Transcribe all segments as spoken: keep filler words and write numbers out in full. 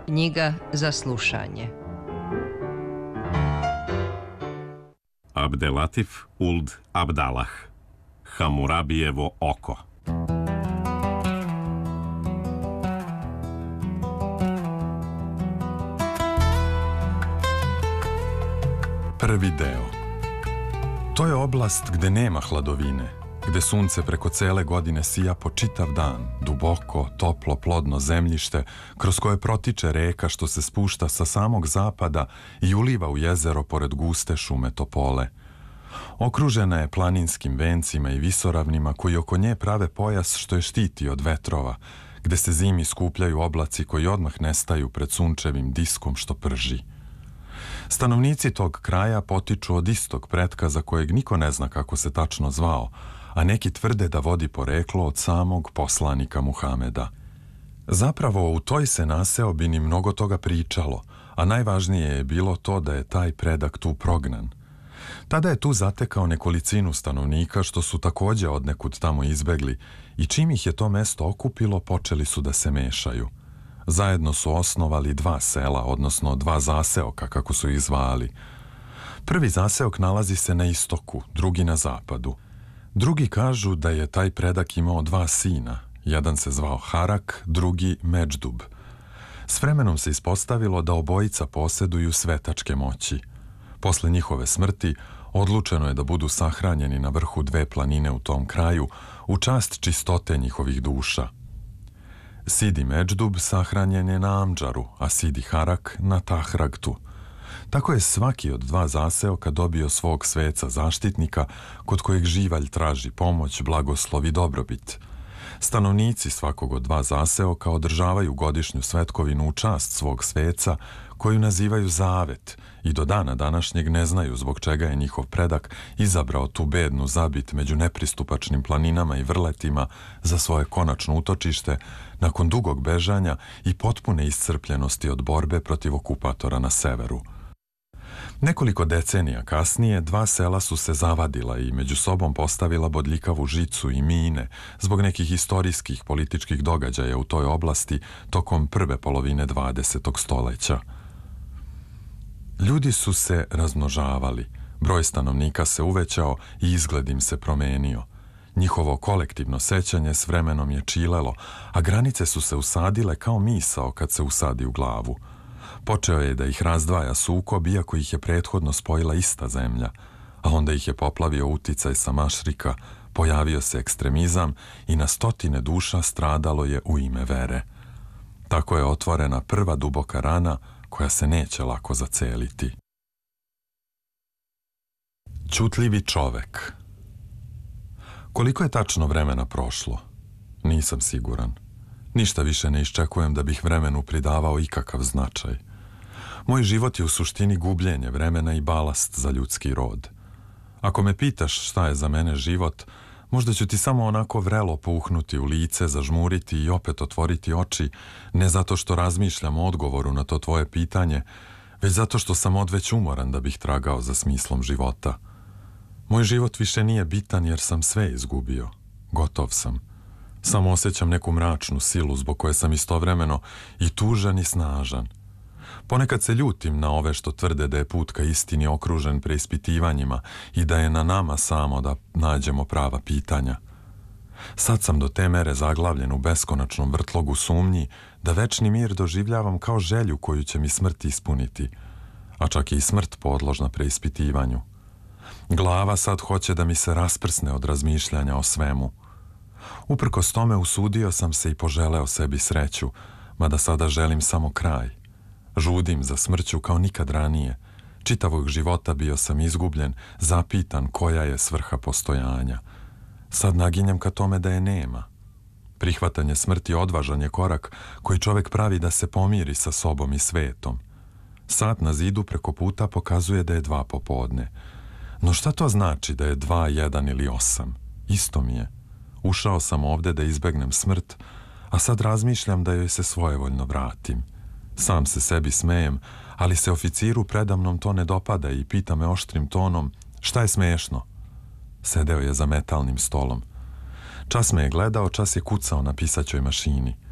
Knjiga za slušanje. Abdelatif Uld Abdalah, Hamurabijevo oko. Prvi deo. To je oblast gde nema hladovine, gde sunce preko cele godine sija po čitav dan, duboko, toplo, plodno zemljište, kroz koje protiče reka što se spušta sa samog zapada i uliva u jezero pored guste šume topole. Okružena je planinskim vencima i visoravnima koji oko nje prave pojas što je štiti od vetrova, gde se zimi skupljaju oblaci koji odmah nestaju pred sunčevim diskom što prži. Stanovnici tog kraja potiču od istog pretka za kojeg niko ne zna kako se tačno zvao, a neki tvrde da vodi poreklo od samog poslanika Muhameda. Zapravo u toj se naseobini mnogo toga pričalo, a najvažnije je bilo to da je taj predak tu prognan. Tada je tu zatekao nekolicinu stanovnika što su takođe odnekud tamo izbegli i čim ih je to mesto okupilo počeli su da se mešaju. Zajedno su osnovali dva sela, odnosno dva zaseoka kako su ih zvali. Prvi zaseok nalazi se na istoku, drugi na zapadu. Drugi kažu da je taj predak imao dva sina, jedan se zvao Harak, drugi Međdub. S vremenom se ispostavilo da obojica posjeduju svetačke moći. Posle njihove smrti odlučeno je da budu sahranjeni na vrhu dve planine u tom kraju u čast čistote njihovih duša. Sidi Međdub sahranjen je na Amdžaru, a Sidi Harak na Tahragtu. Tako je svaki od dva zaseoka dobio svog sveca zaštitnika kod kojeg živalj traži pomoć, blagoslov i dobrobit. Stanovnici svakog od dva zaseoka održavaju godišnju svetkovinu u čast svog sveca koju nazivaju Zavet i do dana današnjeg ne znaju zbog čega je njihov predak izabrao tu bednu zabit među nepristupačnim planinama i vrletima za svoje konačno utočište nakon dugog bežanja i potpune iscrpljenosti od borbe protiv okupatora na severu. Nekoliko decenija kasnije dva sela su se zavadila i među sobom postavila bodljikavu žicu i mine zbog nekih istorijskih političkih događaja u toj oblasti tokom prve polovine dvadesetog stoleća. Ljudi su se razmnožavali, broj stanovnika se uvećao i izgled im se promenio. Njihovo kolektivno sećanje s vremenom je čilelo, a granice su se usadile kao misao kad se usadi u glavu. Počeo je da ih razdvaja sukob, iako ih je prethodno spojila ista zemlja, a onda ih je poplavio uticaj sa mašrika, pojavio se ekstremizam i na stotine duša stradalo je u ime vere. Tako je otvorena prva duboka rana koja se neće lako zaceliti. Ćutljivi čovek. Koliko je tačno vremena prošlo? Nisam siguran. Ništa više ne iščekujem da bih vremenu pridavao ikakav značaj. Moj život je u suštini gubljenje vremena i balast za ljudski rod. Ako me pitaš šta je za mene život, možda ću ti samo onako vrelo puhnuti u lice, zažmuriti i opet otvoriti oči, ne zato što razmišljam o odgovoru na to tvoje pitanje, već zato što sam odveć umoran da bih tragao za smislom života. Moj život više nije bitan jer sam sve izgubio. Gotov sam. Samo osjećam neku mračnu silu zbog koje sam istovremeno i tužan i snažan. Ponekad se ljutim na ove što tvrde da je put ka istini okružen preispitivanjima i da je na nama samo da nađemo prava pitanja. Sad sam do te mere zaglavljen u beskonačnom vrtlogu sumnji da večni mir doživljavam kao želju koju će mi smrt ispuniti, a čak i smrt podložna preispitivanju. Glava sad hoće da mi se rasprsne od razmišljanja o svemu. Uprkos tome usudio sam se i poželeo sebi sreću, mada sada želim samo kraj. Žudim za smrću kao nikad ranije. Čitavog života bio sam izgubljen, zapitan koja je svrha postojanja. Sad naginjem ka tome da je nema. Prihvatanje smrti odvažan je korak koji čovek pravi da se pomiri sa sobom i svetom. Sat na zidu preko puta pokazuje da je dva popodne. No šta to znači da je dva, jedan ili osam? Isto mi je. Ušao sam ovde da izbegnem smrt, a sad razmišljam da joj se svojevoljno vratim. Sam se sebi smejem, ali se oficiru predamnom to ne dopada i pita me oštrim tonom šta je smešno. Sedeo je za metalnim stolom. Čas me je gledao, čas je kucao na pisaćoj mašini.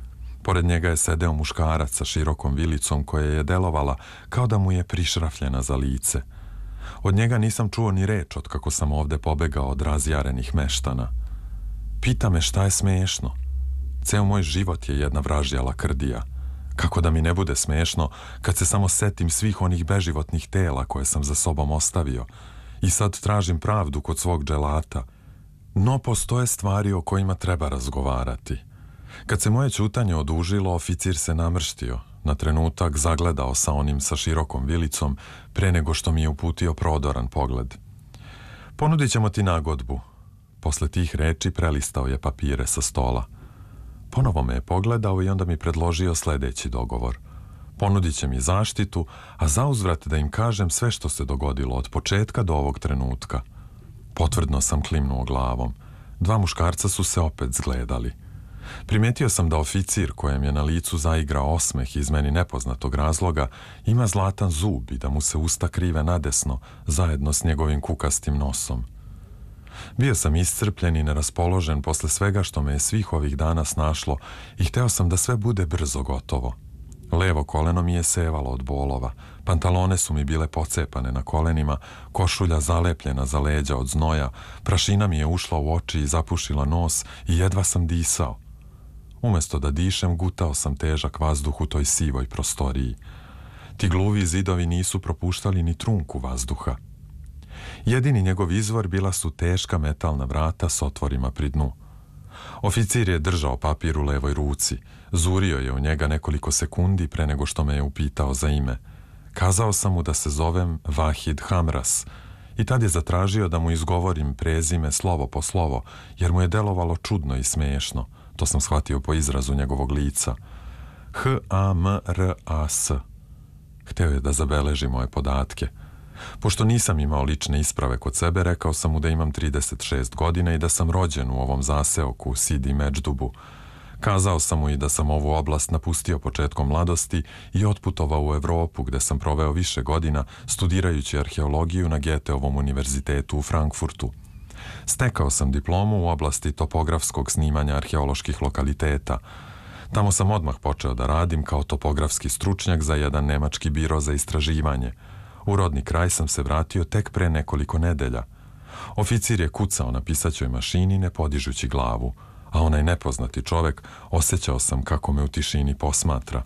Pored njega je sedeo muškarac sa širokom vilicom koja je delovala kao da mu je prišrafljena za lice. Od njega nisam čuo ni reč od kako sam ovde pobegao od razjarenih meštana. Pita me šta je smešno. Ceo moj život je jedna vražja lakrdija. Kako da mi ne bude smešno kad se samo setim svih onih beživotnih tela koje sam za sobom ostavio i sad tražim pravdu kod svog dželata. No postoje stvari o kojima treba razgovarati. Kad se moje ćutanje odužilo, oficir se namrštio, na trenutak zagledao sa onim sa širokom vilicom pre nego što mi je uputio prodoran pogled. Ponudit ćemo ti nagodbu. Posle tih reči prelistao je papire sa stola. Ponovo me je pogledao i onda mi predložio sledeći dogovor. Ponudit će mi zaštitu, a zauzvrat da im kažem sve što se dogodilo od početka do ovog trenutka. Potvrdno sam klimnuo glavom. Dva muškarca su se opet zgledali. Primetio sam da oficir kojem je na licu zaigrao osmeh iz meni nepoznatog razloga ima zlatan zub i da mu se usta krive nadesno zajedno s njegovim kukastim nosom. Bio sam iscrpljen i neraspoložen posle svega što me je svih ovih dana snašlo i hteo sam da sve bude brzo gotovo. Levo koleno mi je sevalo od bolova, pantalone su mi bile pocepane na kolenima, košulja zalepljena za leđa od znoja, prašina mi je ušla u oči i zapušila nos i jedva sam disao. Umesto da dišem, gutao sam težak vazduh u toj sivoj prostoriji. Ti gluvi zidovi nisu propuštali ni trunku vazduha. Jedini njegov izvor bila su teška metalna vrata s otvorima pri dnu. Oficir je držao papir u levoj ruci. Zurio je u njega nekoliko sekundi pre nego što me je upitao za ime. Kazao sam mu da se zovem Vahid Hamras i tad je zatražio da mu izgovorim prezime slovo po slovo, jer mu je delovalo čudno i smešno. To sam shvatio po izrazu njegovog lica. H A M R A S. Hteo je da zabeleži moje podatke. Pošto nisam imao lične isprave kod sebe, rekao sam mu da imam trideset šest godina i da sam rođen u ovom zaseoku u Sidi Međdubu. Kazao sam mu i da sam ovu oblast napustio početkom mladosti i otputovao u Evropu gde sam proveo više godina studirajući arheologiju na Goetheovom univerzitetu u Frankfurtu. Stekao sam diplomu u oblasti topografskog snimanja arheoloških lokaliteta. Tamo sam odmah počeo da radim kao topografski stručnjak za jedan nemački biro za istraživanje. U rodni kraj sam se vratio tek pre nekoliko nedelja. Oficir je kucao na pisaćoj mašini ne podižući glavu, a onaj nepoznati čovek osjećao sam kako me u tišini posmatra.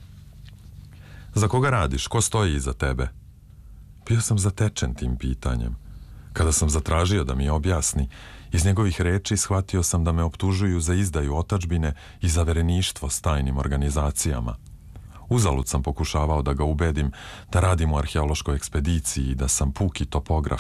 Za koga radiš? Ko stoji iza tebe? Bio sam zatečen tim pitanjem. Kada sam zatražio da mi objasni, iz njegovih reči shvatio sam da me optužuju za izdaju otadžbine i zavereništvo s tajnim organizacijama. Uzalud sam pokušavao da ga ubedim da radim u arheološkoj ekspediciji i da sam puki topograf.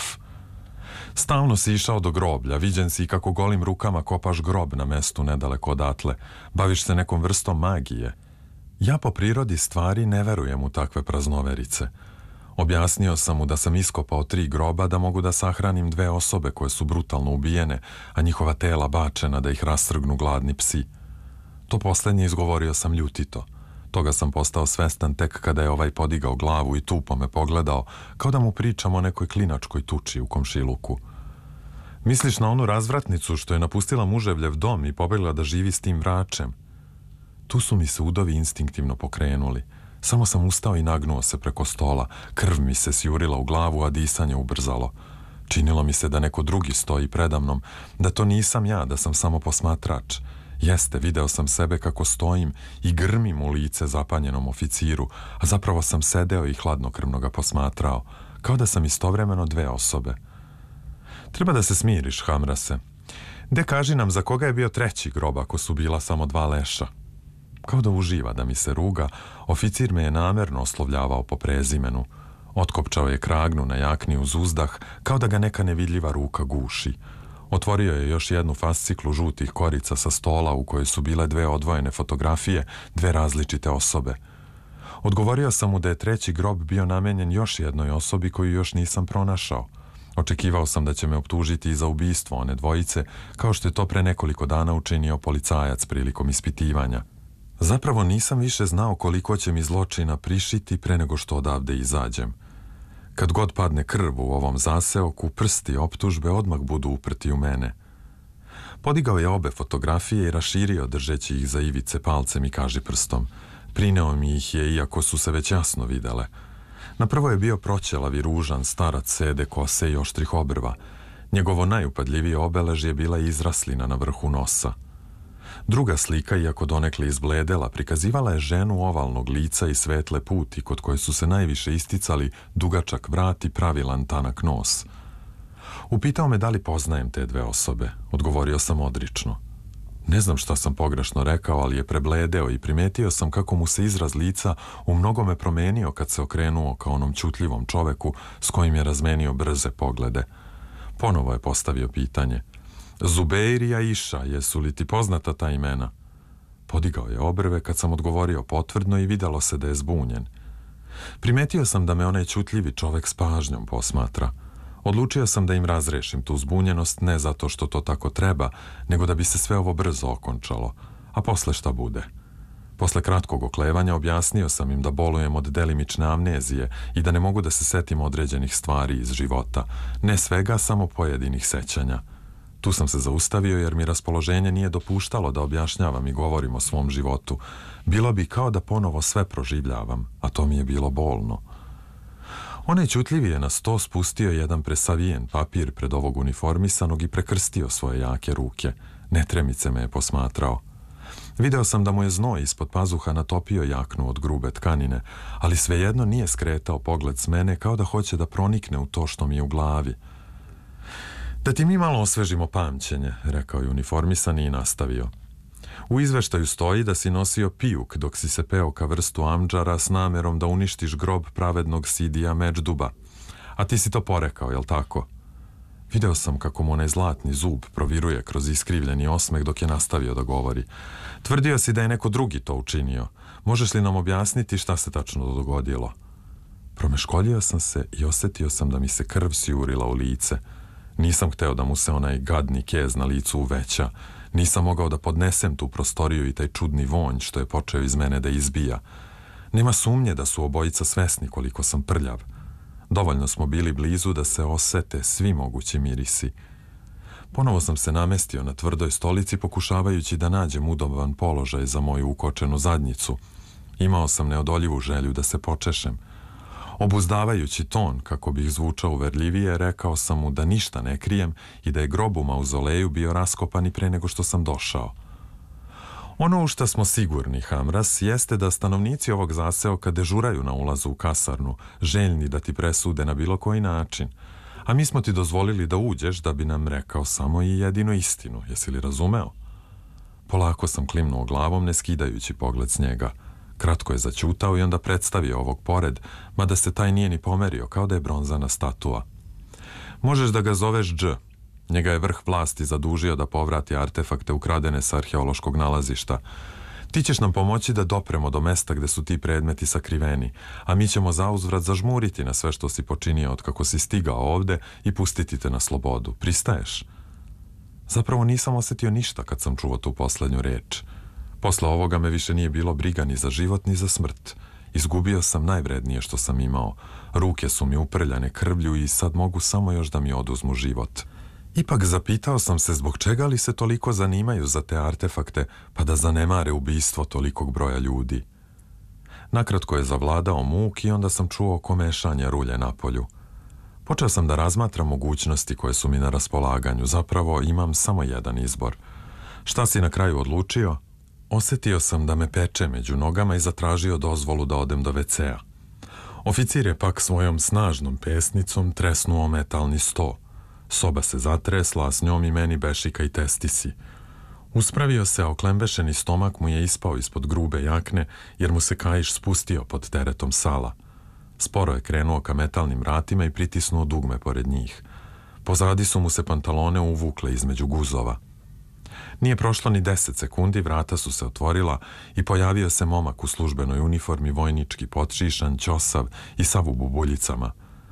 Stalno si išao do groblja, viđen si kako golim rukama kopaš grob na mestu nedaleko odatle, baviš se nekom vrstom magije. Ja po prirodi stvari ne verujem u takve praznoverice. Objasnio sam mu da sam iskopao tri groba da mogu da sahranim dve osobe koje su brutalno ubijene, a njihova tela bačena da ih rastrgnu gladni psi. To poslednje izgovorio sam ljutito. Toga sam postao svestan tek kada je ovaj podigao glavu i tupo me pogledao, kao da mu pričam o nekoj klinačkoj tuči u komšiluku. Misliš na onu razvratnicu što je napustila muževljev dom i pobegla da živi s tim vračem? Tu su mi se udovi instinktivno pokrenuli. Samo sam ustao i nagnuo se preko stola, krv mi se sjurila u glavu, a disanje ubrzalo. Činilo mi se da neko drugi stoji predamnom, da to nisam ja, da sam samo posmatrač. Jeste, video sam sebe kako stojim i grmim u lice zapanjenom oficiru, a zapravo sam sedeo i hladnokrvno ga posmatrao, kao da sam istovremeno dve osobe. Treba da se smiriš, Hamrase. De kaži nam za koga je bio treći grob ako su bila samo dva leša. Kao da uživa da mi se ruga, oficir me je namerno oslovljavao po prezimenu. Otkopčao je kragnu na jakni uz uzdah, kao da ga neka nevidljiva ruka guši. Otvorio je još jednu fasciklu žutih korica sa stola u kojoj su bile dve odvojene fotografije, dve različite osobe. Odgovorio sam mu da je treći grob bio namenjen još jednoj osobi koju još nisam pronašao. Očekivao sam da će me optužiti i za ubistvo one dvojice, kao što je to pre nekoliko dana učinio policajac prilikom ispitivanja. Zapravo nisam više znao koliko će mi zločina prišiti pre nego što odavde izađem. Kad god padne krv u ovom zaseoku, prsti optužbe odmah budu uprti u mene. Podigao je obe fotografije i raširio držeći ih za ivice palcem i kažiprstom. Prineo mi ih je, iako su se već jasno videle. Na prvo je bio proćelav i ružan starac sede kose i oštrih obrva. Njegovo najupadljivije obeležje je bila izraslina na vrhu nosa. Druga slika, iako donekle izbledela, prikazivala je ženu ovalnog lica i svetle puti, kod koje su se najviše isticali dugačak vrat i pravilan tanak nos. Upitao me da li poznajem te dve osobe. Odgovorio sam odrično. Ne znam šta sam pogrešno rekao, ali je prebledeo i primetio sam kako mu se izraz lica u mnogome promenio kad se okrenuo ka onom ćutljivom čoveku s kojim je razmenio brze poglede. Ponovo je postavio pitanje. Zubeir i Aisha, jesu li ti poznata ta imena? Podigao je obrve kad sam odgovorio potvrdno i videlo se da je zbunjen. Primetio sam da me onaj ćutljivi čovek s pažnjom posmatra. Odlučio sam da im razrešim tu zbunjenost ne zato što to tako treba, nego da bi se sve ovo brzo okončalo. A posle šta bude? Posle kratkog oklevanja objasnio sam im da bolujem od delimične amnezije i da ne mogu da se setim određenih stvari iz života. Ne svega, samo pojedinih sećanja. Tu sam se zaustavio jer mi raspoloženje nije dopuštalo da objašnjavam i govorim o svom životu. Bilo bi kao da ponovo sve proživljavam, a to mi je bilo bolno. Onaj ćutljivi je na sto spustio jedan presavijen papir pred ovog uniformisanog i prekrstio svoje jake ruke. Netremice me je posmatrao. Video sam da mu je znoj ispod pazuha natopio jaknu od grube tkanine, ali svejedno nije skretao pogled s mene kao da hoće da pronikne u to što mi je u glavi. Da ti mi malo osvežimo pamćenje, rekao je uniformisani i nastavio. U izveštaju stoji da si nosio pijuk dok si se peo ka vrstu amdžara s namerom da uništiš grob pravednog Sidija Međduba. A ti si to porekao, jel tako? Video sam kako mu onaj zlatni zub proviruje kroz iskrivljeni osmeh dok je nastavio da govori. Tvrdio si da je neko drugi to učinio. Možeš li nam objasniti šta se tačno dogodilo? Promeškoljio sam se i osjetio sam da mi se krv sjurila u lice. Nisam hteo da mu se onaj gadni kez na licu uveća. Nisam mogao da podnesem tu prostoriju i taj čudni vonj što je počeo iz mene da izbija. Nema sumnje da su obojica svesni koliko sam prljav. Dovoljno smo bili blizu da se osete svi mogući mirisi. Ponovo sam se namestio na tvrdoj stolici pokušavajući da nađem udoban položaj za moju ukočenu zadnjicu. Imao sam neodoljivu želju da se počešem. Obuzdavajući ton kako bih zvučao uverljivije, rekao sam mu da ništa ne krijem i da je grob u mauzoleju bio raskopan i pre nego što sam došao. Ono u šta smo sigurni, Hamras, jeste da stanovnici ovog zaseoka dežuraju na ulazu u kasarnu, željni da ti presude na bilo koji način. A mi smo ti dozvolili da uđeš da bi nam rekao samo i jedinu istinu, jesi li razumeo? Polako sam klimnuo glavom, ne skidajući pogled s njega. Kratko je zaćutao i onda predstavio ovog pored, mada se taj nije ni pomerio, kao da je bronzana statua. Možeš da ga zoveš Dž. Njega je vrh vlasti zadužio da povrati artefakte ukradene sa arheološkog nalazišta. Ti ćeš nam pomoći da dopremo do mesta gde su ti predmeti sakriveni, a mi ćemo zauzvrat zažmuriti na sve što si počinio od kako si stigao ovde i pustiti te na slobodu. Pristaješ? Zapravo nisam osjetio ništa kad sam čuo tu poslednju reč. Posle ovoga me više nije bilo briga ni za život ni za smrt. Izgubio sam najvrednije što sam imao. Ruke su mi uprljane krvlju i sad mogu samo još da mi oduzmu život. Ipak zapitao sam se zbog čega li se toliko zanimaju za te artefakte, pa da zanemare ubistvo tolikog broja ljudi. Nakratko je zavladao muk i onda sam čuo komešanje rulje na polju. Počeo sam da razmatram mogućnosti koje su mi na raspolaganju. Zapravo imam samo jedan izbor. Šta si na kraju odlučio? Osjetio sam da me peče među nogama i zatražio dozvolu da odem do ve ce a. Oficir je pak svojom snažnom pesnicom tresnuo metalni sto. Soba se zatresla, a s njom i meni bešika i testisi. Uspravio se, a oklembešeni stomak mu je ispao ispod grube jakne, jer mu se kaiš spustio pod teretom sala. Sporo je krenuo ka metalnim vratima i pritisnuo dugme pored njih. Pozadi su mu se pantalone uvukle između guzova. Nije prošlo ni deset sekundi, vrata su se otvorila i pojavio se momak u službenoj uniformi, vojnički potšišan, ćosav i sav u bubuljicama.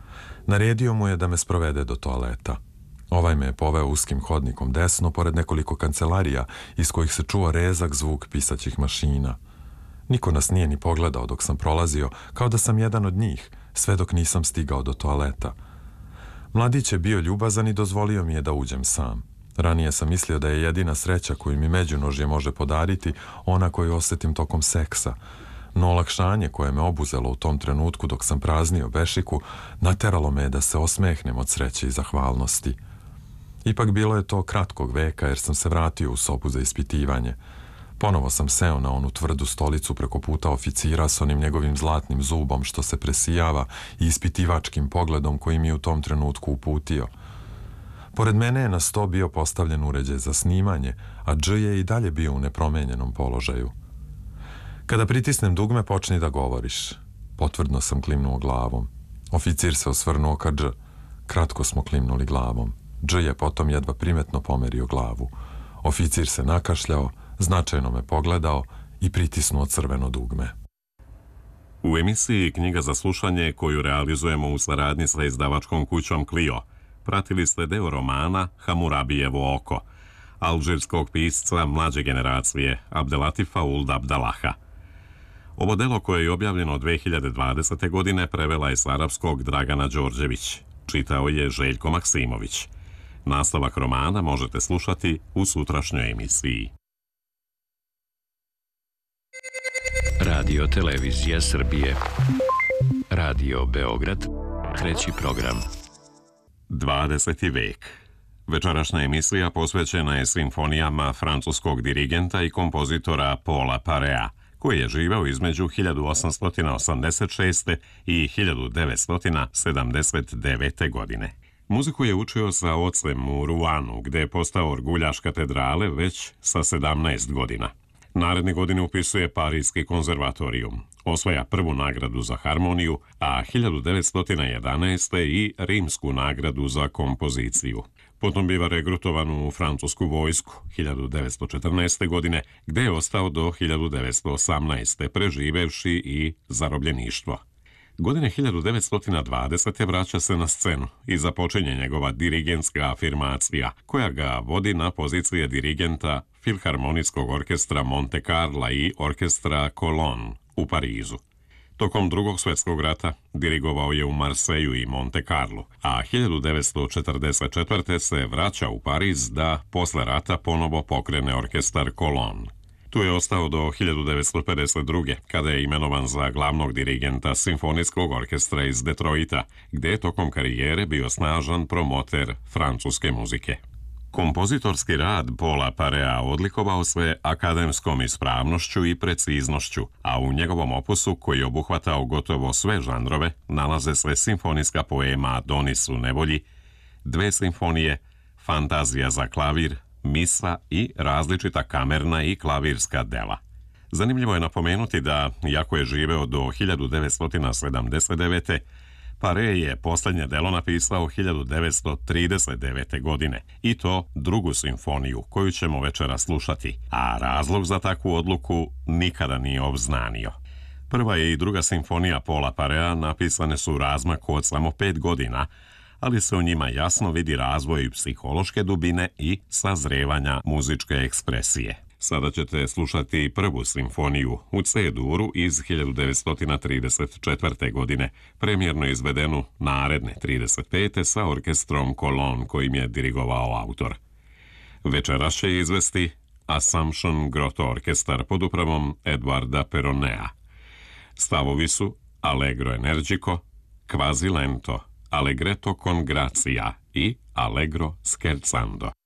Naredio mu je da me sprovede do toaleta. Ovaj me je poveo uskim hodnikom desno, pored nekoliko kancelarija iz kojih se čuo rezak zvuk pisaćih mašina. Niko nas nije ni pogledao dok sam prolazio, kao da sam jedan od njih, sve dok nisam stigao do toaleta. Mladić je bio ljubazan i dozvolio mi je da uđem sam. Ranije sam mislio da je jedina sreća koju mi međunožje može podariti ona koju osjetim tokom seksa, no olakšanje koje me obuzelo u tom trenutku dok sam praznio bešiku nateralo me da se osmehnem od sreće i zahvalnosti. Ipak bilo je to kratkog veka jer sam se vratio u sobu za ispitivanje. Ponovo sam seo na onu tvrdu stolicu preko puta oficira s onim njegovim zlatnim zubom što se presijava i ispitivačkim pogledom koji mi je u tom trenutku uputio. Pored mene je na sto bio postavljen uređaj za snimanje, a Dž je i dalje bio u nepromenjenom položaju. Kada pritisnem dugme, počni da govoriš. Potvrdno sam klimnuo glavom. Oficir se osvrnuo ka Dž. Kratko smo klimnuli glavom. Dž je potom jedva primetno pomerio glavu. Oficir se nakašljao, značajno me pogledao i pritisnuo crveno dugme. U emisiji Knjiga za slušanje, koju realizujemo u saradnji sa izdavačkom kućom Clio, pratili ste deo romana Hamurabijevo oko, alžirskog pisca mlađe generacije Abdelatifa Ould Abdallaha. Ovo delo koje je objavljeno dve hiljade dvadesete. godine prevela je s arapskog Dragana Đorđević, čitao je Željko Maksimović. Nastavak romana možete slušati u sutrašnjoj emisiji. Radio Televizija Srbije. Radio Beograd. Treći program. dvadeseti vek. Večerašnja emisija posvećena je simfonijama francuskog dirigenta i kompozitora Paula Paréa, koji je živeo između hiljadu osamsto osamdeset šeste. i hiljadu devetsto sedamdeset devete. godine. Muziku je učio sa ocem u Ruanu, gde je postao orguljaš katedrale već sa sedamnaest godina. Naredne godine upisuje Parijski konzervatorijum, osvaja prvu nagradu za harmoniju, a hiljadu devetsto jedanaeste. i rimsku nagradu za kompoziciju. Potom biva regrutovan u francusku vojsku hiljadu devetsto četrnaeste. godine, gde je ostao do hiljadu devetsto osamnaeste. preživevši i zarobljeništvo. Godine hiljadu devetsto dvadesete. vraća se na scenu i započinje njegova dirigentska afirmacija, koja ga vodi na pozicije dirigenta Filharmonijskog orkestra Monte Carla i orkestra Cologne u Parizu. Tokom drugog svjetskog rata dirigovao je u Marseju i Monte Carlu, a hiljadu devetsto četrdeset četvrte. se vraća u Pariz da posle rata ponovo pokrene orkestar Cologne. Tu je ostao do hiljadu devetsto pedeset druge. kada je imenovan za glavnog dirigenta Simfonijskog orkestra iz Detroita, gde je tokom karijere bio snažan promoter francuske muzike. Kompozitorski rad Paula Paréa odlikovao se akademskom ispravnošću i preciznošću, a u njegovom opusu, koji je obuhvatao gotovo sve žanrove, nalaze se simfonijska poema Adonis u nevolji, dve simfonije, fantazija za klavir, misa i različita kamerna i klavirska dela. Zanimljivo je napomenuti da, iako je živeo do hiljadu devetsto sedamdeset devete. Paré je posljednje delo napisao hiljadu devetsto trideset devete. godine, i to drugu simfoniju, koju ćemo večera slušati, a razlog za takvu odluku nikada nije obznanio. Prva je i druga simfonija Paula Paréa napisane su u razmaku od samo pet godina, ali se u njima jasno vidi razvoj psihološke dubine i sazrevanja muzičke ekspresije. Sada ćete slušati prvu simfoniju u C-duru iz hiljadu devetsto trideset četvrte. godine, premijerno izvedenu naredne trideset pete. sa orkestrom Cologne kojim je dirigovao autor. Večeras će izvesti Assumption Grotto orkestar pod upravom Eduarda Peronea. Stavovi su Allegro energico, Quasi lento, Allegretto con grazia i Allegro scherzando.